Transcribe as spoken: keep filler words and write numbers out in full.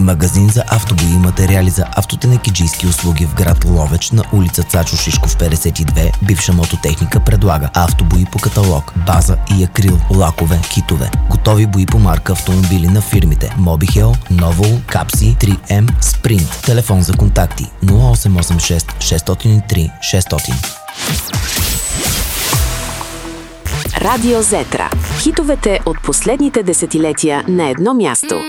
Магазин за автобои и материали за автотенекиджийски услуги в град Ловеч на улица Цачо Шишков петдесет и две, бивша Мототехника, предлага автобои по каталог, база и акрил, лакове, китове, готови бои по марка автомобили на фирмите Мобихел, Новол, Капси, три ем, Спринт. Телефон за контакти нула осем осем шест шест зero три шестстотин. Радио Зетра. Хитовете от последните десетилетия на едно място.